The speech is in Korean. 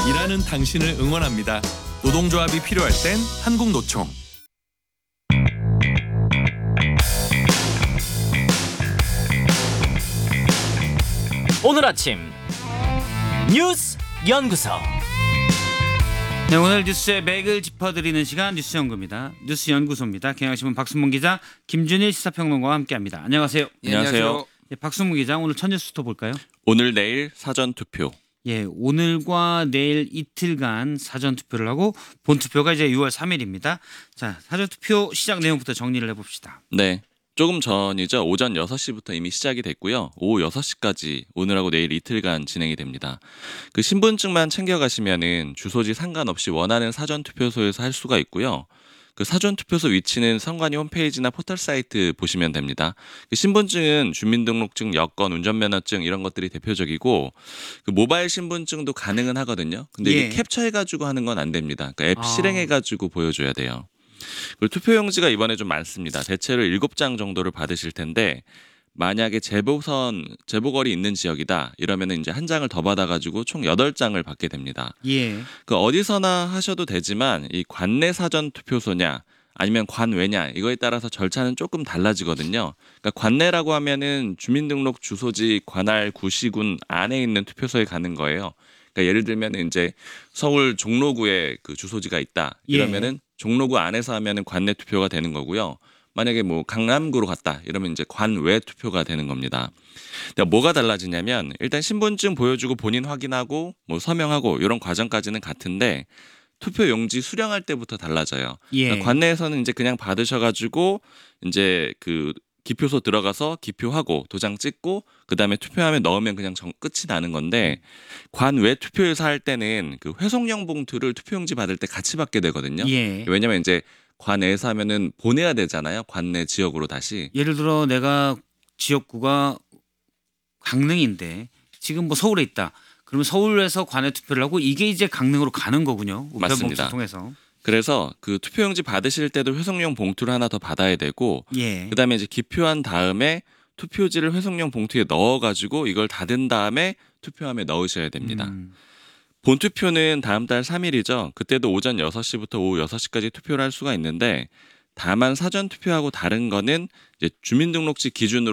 일하는 당신을 응원합니다. 노동조합이 필요할 땐 한국노총. 오늘 아침 뉴스 연구소. 네, 오늘 뉴스의 맥을 짚어드리는 시간 뉴스 연구입니다. 뉴스 연구소입니다. 경향신문 박순문 기자, 김준일 시사평론가와 함께합니다. 안녕하세요. 안녕하세요. 네, 박순문 기자, 오늘 첫 뉴스부터 볼까요? 오늘 내일 사전 투표. 예, 오늘과 내일 이틀간 사전 투표를 하고 본 투표가 이제 6월 3일입니다. 자, 사전 투표 시작 내용부터 정리를 해봅시다. 네. 조금 전이죠. 오전 6시부터 이미 시작이 됐고요. 오후 6시까지 오늘하고 내일 이틀간 진행이 됩니다. 그 신분증만 챙겨가시면은 주소지 상관없이 원하는 사전투표소에서 할 수가 있고요. 그 사전투표소 위치는 선관위 홈페이지나 포털 사이트 보시면 됩니다. 그 신분증은 주민등록증, 여권, 운전면허증 이런 것들이 대표적이고 그 모바일 신분증도 가능은 하거든요. 근데 이게 캡처해가지고 하는 건 안 됩니다. 그러니까 앱 실행해가지고 보여줘야 돼요. 그리고 투표용지가 이번에 좀 많습니다. 대체로 7장 정도를 받으실 텐데 만약에 재보궐이 있는 지역이다 이러면은 이제 한 장을 더 받아가지고 총 8장을 받게 됩니다. 예. 그 어디서나 하셔도 되지만 이 관내 사전 투표소냐 아니면 관외냐 이거에 따라서 절차는 조금 달라지거든요. 그러니까 관내라고 하면은 주민등록 주소지 관할 구시군 안에 있는 투표소에 가는 거예요. 그러니까 예를 들면 이제 서울 종로구에 그 주소지가 있다 이러면은 종로구 안에서 하면은 관내 투표가 되는 거고요. 만약에 뭐 강남구로 갔다 이러면 이제 관외 투표가 되는 겁니다. 그러니까 뭐가 달라지냐면 일단 신분증 보여주고 본인 확인하고 뭐 서명하고 이런 과정까지는 같은데 투표 용지 수령할 때부터 달라져요. 그러니까 관내에서는 이제 그냥 받으셔가지고 이제 그 기표소 들어가서 기표하고 도장 찍고 그다음에 투표함에 넣으면 그냥 끝이 나는 건데 관외 투표에서 할 때는 그 회송용 봉투를 투표용지 받을 때 같이 받게 되거든요. 왜냐면 이제 관내에서 하면은 보내야 되잖아요. 관내 지역으로 다시. 예를 들어 내가 지역구가 강릉인데 지금 뭐 서울에 있다. 그러면 서울에서 관내 투표를 하고 이게 이제 강릉으로 가는 거군요. 맞습니다. 통해서. 그래서 그 투표용지 받으실 때도 회송용 봉투를 하나 더 받아야 되고 그다음에 이제 기표한 다음에 투표지를 회송용 봉투에 넣어가지고 이걸 닫은 다음에 투표함에 넣으셔야 됩니다. 본투표는 다음 달 3일이죠. 그때도 오전 6시부터 오후 6시까지 투표를 할 수가 있는데 다만 사전투표하고 다른 거는 이제 주민등록지 기준으로